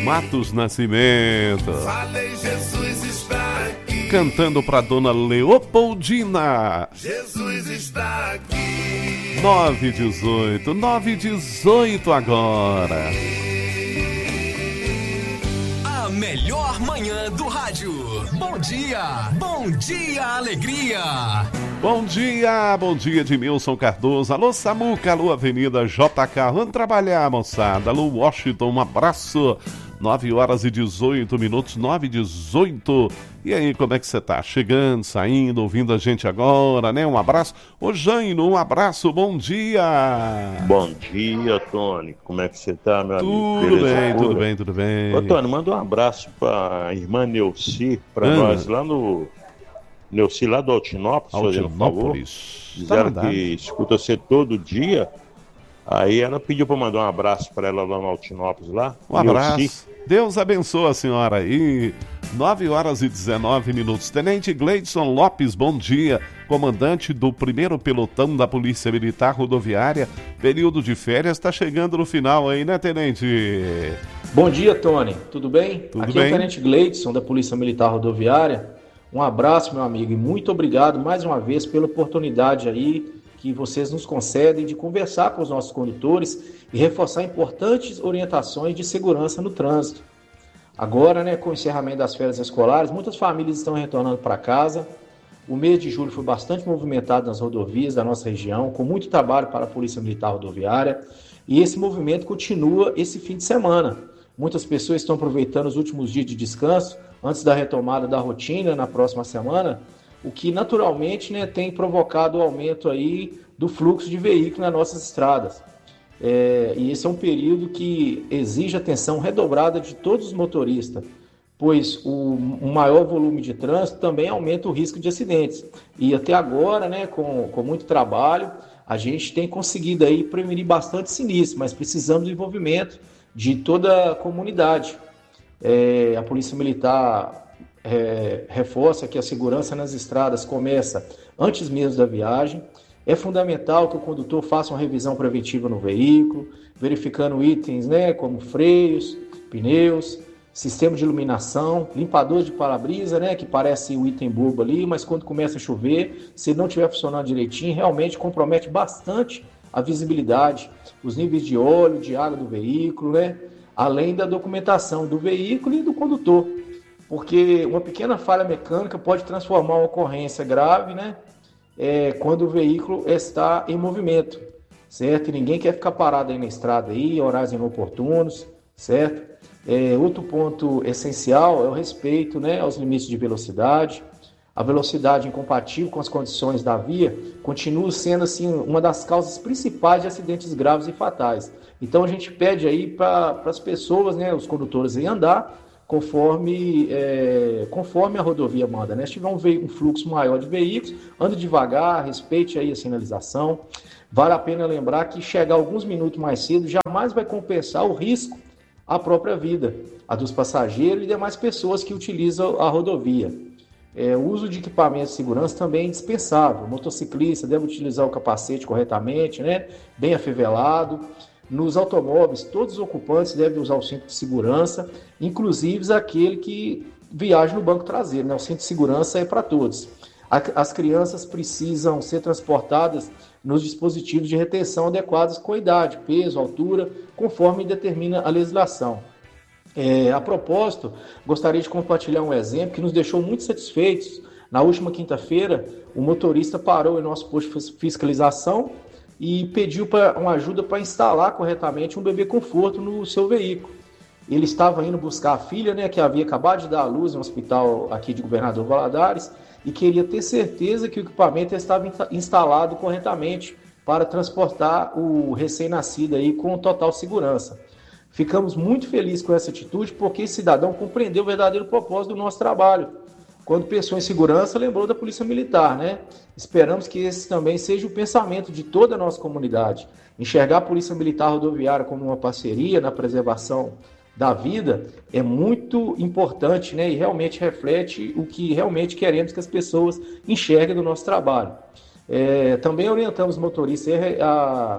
Matos Nascimento. Falei, Jesus está aqui. Cantando pra dona Leopoldina. Jesus está aqui. 9h18 agora. A melhor manhã do rádio. Bom dia, alegria. Bom dia Edmilson Cardoso. Alô Samuca, alô Avenida JK. Vamos trabalhar, moçada. Alô Washington, um abraço. 9h18, 9h18. E aí, como é que você tá? Chegando, saindo, ouvindo a gente agora, né? Um abraço. Ô Jaino, um abraço, bom dia. Bom dia, Tony. Como é que você tá, meu amigo? Tudo bem. Ô, Tony, manda um abraço pra irmã Neuci, pra nós lá no... Neuci, lá do Altinópolis, fazendo favor. Disseram que escuta você todo dia. Aí ela pediu para mandar um abraço para ela lá no Altinópolis, lá. Um abraço. Deus abençoe a senhora aí. 9h19. Tenente Gleidson Lopes, bom dia. Comandante do 1º pelotão da Polícia Militar Rodoviária. Período de férias está chegando no final aí, né, Tenente? Bom dia, Tony. Tudo bem? Tudo Aqui bem? É o Tenente Gleidson da Polícia Militar Rodoviária. Um abraço, meu amigo, e muito obrigado mais uma vez pela oportunidade aí que vocês nos concedem de conversar com os nossos condutores e reforçar importantes orientações de segurança no trânsito. Agora, né, com o encerramento das férias escolares, muitas famílias estão retornando para casa. O mês de julho foi bastante movimentado nas rodovias da nossa região, com muito trabalho para a Polícia Militar Rodoviária, e esse movimento continua esse fim de semana. Muitas pessoas estão aproveitando os últimos dias de descanso antes da retomada da rotina na próxima semana, o que naturalmente, né, tem provocado o aumento aí do fluxo de veículos nas nossas estradas. E esse é um período que exige atenção redobrada de todos os motoristas, pois o maior volume de trânsito também aumenta o risco de acidentes. E até agora, né, com muito trabalho, a gente tem conseguido aí prevenir bastante sinistro, mas precisamos do envolvimento de toda a comunidade. A Polícia Militar reforça que a segurança nas estradas começa antes mesmo da viagem. É fundamental que o condutor faça uma revisão preventiva no veículo, verificando itens, né, como freios, pneus, sistema de iluminação, limpador de para-brisa, né, que parece um item bobo ali, mas quando começa a chover, se não estiver funcionando direitinho, realmente compromete bastante a visibilidade, os níveis de óleo, de água do veículo, né, além da documentação do veículo e do condutor, porque uma pequena falha mecânica pode transformar uma ocorrência grave, né, quando o veículo está em movimento, certo? E ninguém quer ficar parado aí na estrada, aí, horários inoportunos, certo? Outro ponto essencial é o respeito, né, aos limites de velocidade. A velocidade incompatível com as condições da via continua sendo assim, uma das causas principais de acidentes graves e fatais. Então a gente pede aí para as pessoas, né, os condutores, aí andar conforme a rodovia manda, né? Se tiver um fluxo maior de veículos, ande devagar, respeite aí a sinalização. Vale a pena lembrar que chegar alguns minutos mais cedo jamais vai compensar o risco à própria vida, a dos passageiros e demais pessoas que utilizam a rodovia. O uso de equipamentos de segurança também é indispensável. O motociclista deve utilizar o capacete corretamente, né? Bem afivelado. Nos automóveis, todos os ocupantes devem usar o cinto de segurança, inclusive aquele que viaja no banco traseiro, né? O cinto de segurança é para todos. As crianças precisam ser transportadas nos dispositivos de retenção adequados com a idade, peso, altura, conforme determina a legislação. A propósito, gostaria de compartilhar um exemplo que nos deixou muito satisfeitos. Na última quinta-feira, o motorista parou em nosso posto de fiscalização e pediu uma ajuda para instalar corretamente um bebê conforto no seu veículo. Ele estava indo buscar a filha, né, que havia acabado de dar à luz em um hospital aqui de Governador Valadares, e queria ter certeza que o equipamento estava instalado corretamente para transportar o recém-nascido aí com total segurança. Ficamos muito felizes com essa atitude, porque esse cidadão compreendeu o verdadeiro propósito do nosso trabalho. Quando pensou em segurança, lembrou da Polícia Militar, né? Esperamos que esse também seja o pensamento de toda a nossa comunidade. Enxergar a Polícia Militar Rodoviária como uma parceria na preservação da vida é muito importante, né? E realmente reflete o que realmente queremos que as pessoas enxerguem do nosso trabalho. Também orientamos os motoristas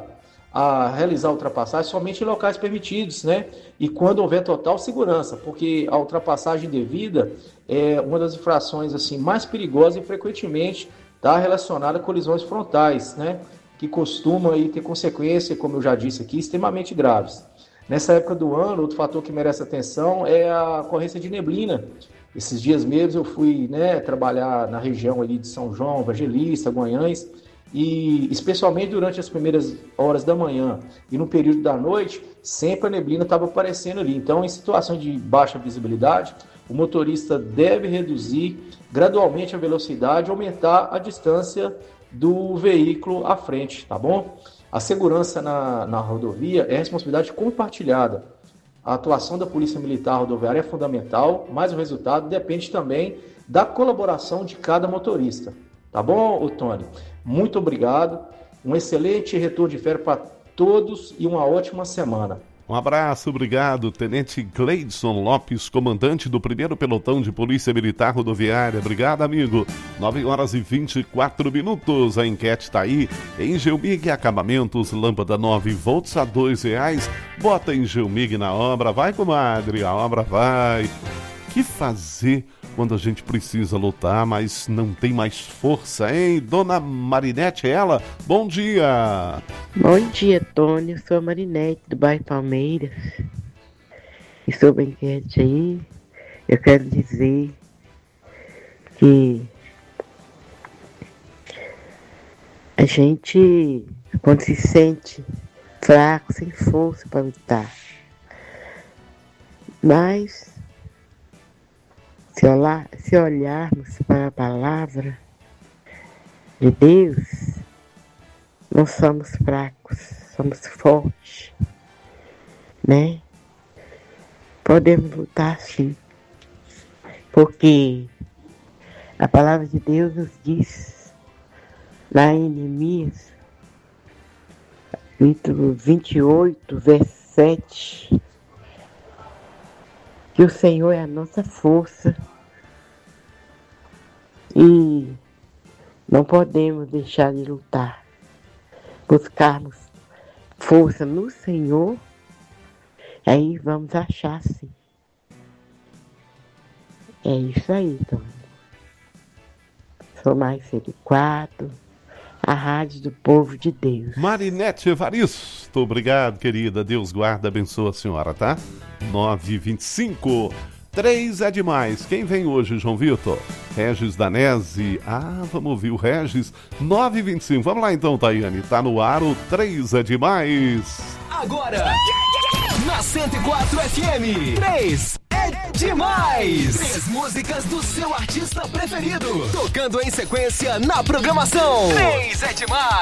a realizar a ultrapassagem somente em locais permitidos, né? E quando houver total segurança, porque a ultrapassagem indevida é uma das infrações assim mais perigosas e frequentemente está relacionada a colisões frontais, né? Que costumam aí ter consequências, como eu já disse aqui, extremamente graves. Nessa época do ano, outro fator que merece atenção é a ocorrência de neblina. Esses dias mesmo eu fui, né, trabalhar na região ali de São João, Evangelista, Guanhães, e especialmente durante as primeiras horas da manhã e no período da noite, sempre a neblina estava aparecendo ali. Então, em situações de baixa visibilidade, o motorista deve reduzir gradualmente a velocidade e aumentar a distância do veículo à frente, tá bom? A segurança na rodovia é responsabilidade compartilhada. A atuação da Polícia Militar Rodoviária é fundamental, mas o resultado depende também da colaboração de cada motorista. Tá bom, Tony? Muito obrigado. Um excelente retorno de férias para todos e uma ótima semana. Um abraço, obrigado, Tenente Gleidson Lopes, comandante do 1º Pelotão de Polícia Militar Rodoviária. Obrigado, amigo. 9 horas e 24 minutos. A enquete está aí. Em Geomig Acabamentos, lâmpada 9 volts a R$2. Bota em Geomig na obra. Vai, comadre, a obra vai. Que fazer quando a gente precisa lutar, mas não tem mais força, hein? Dona Marinete, ela? Bom dia! Bom dia, Tony. Eu sou a Marinete, do bairro Palmeiras. E sobre a enquete aí, eu quero dizer que a gente, quando se sente fraco, sem força para lutar, mas se olharmos para a palavra de Deus, não somos fracos, somos fortes, né? Podemos lutar sim, porque a palavra de Deus nos diz, lá em Neemias, capítulo 28, verso 7, que o Senhor é a nossa força e não podemos deixar de lutar. Buscarmos força no Senhor, aí vamos achar sim. É isso aí, Tony. Sou Marcelo 4, a Rádio do Povo de Deus. Marinete Evaristo, obrigado, querida. Deus guarda, abençoa a senhora, tá? 9h25. 3 é demais. Quem vem hoje, João Vitor? Regis Danese. Vamos ouvir o Regis. 9h25. Vamos lá então, Tayane. Tá no ar o 3 é demais. Agora, na 104 FM, 3 é demais. 3 músicas do seu artista preferido, tocando em sequência na programação. 3 é demais.